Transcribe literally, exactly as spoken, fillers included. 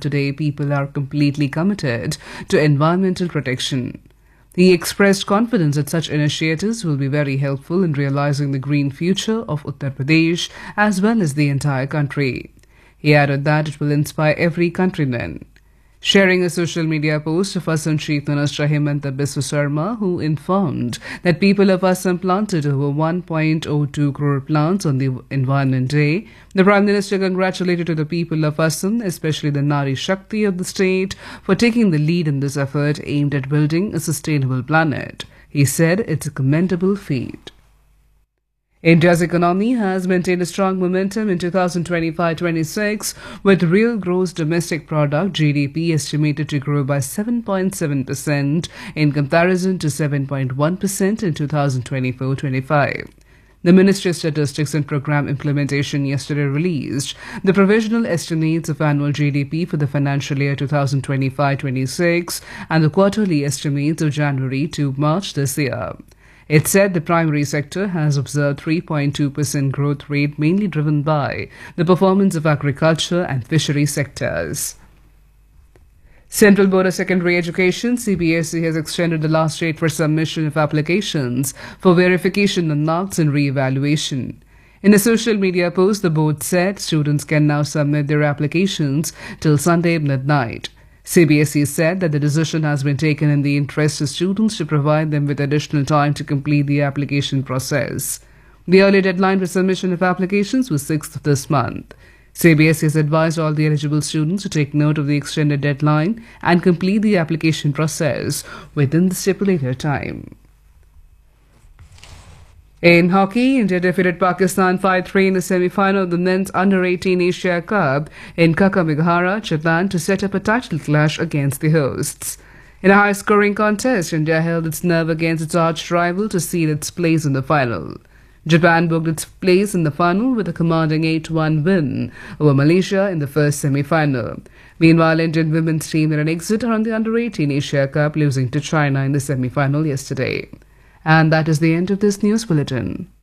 that today people are completely committed to environmental protection. He expressed confidence that such initiatives will be very helpful in realizing the green future of Uttar Pradesh as well as the entire country. He added that it will inspire every countryman. Sharing a social media post of Assam Chief Minister Himanta Biswa Sarma, who informed that people of Assam planted over one point zero two crore plants on the Environment Day, the Prime Minister congratulated to the people of Assam, especially the Nari Shakti of the state, for taking the lead in this effort aimed at building a sustainable planet. He said it's a commendable feat. India's economy has maintained a strong momentum in two thousand twenty-five twenty-six, with real gross domestic product G D P estimated to grow by seven point seven percent in comparison to seven point one percent in two thousand twenty-four twenty-five. The Ministry of Statistics and Programme Implementation yesterday released the provisional estimates of annual G D P for the financial year two thousand twenty-five twenty-six and the quarterly estimates of January to March this year. It said the primary sector has observed three point two percent growth rate, mainly driven by the performance of agriculture and fishery sectors. Central Board of Secondary Education C B S E has extended the last date for submission of applications for verification of marks and re-evaluation. In a social media post, the board said students can now submit their applications till Sunday midnight. C B S E said that the decision has been taken in the interest of students to provide them with additional time to complete the application process. The early deadline for submission of applications was sixth of this month. C B S E has advised all the eligible students to take note of the extended deadline and complete the application process within the stipulated time. In hockey, India defeated Pakistan five three in the semi-final of the men's under eighteen Asia Cup in Kakamegahara, Japan, to set up a title clash against the hosts. In a high-scoring contest, India held its nerve against its arch-rival to seal its place in the final. Japan booked its place in the final with a commanding eight one win over Malaysia in the first semi-final. Meanwhile, Indian women's team had an exit on the under eighteen Asia Cup, losing to China in the semi-final yesterday. And that is the end of this news bulletin.